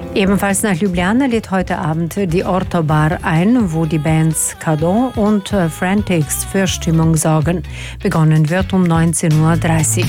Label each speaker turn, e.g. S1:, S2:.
S1: Ebenfalls nach Ljubljana lädt heute Abend die Orto Bar ein, wo die Bands Cadon und Frantics für Stimmung sorgen. Begonnen wird um 19:30 Uhr.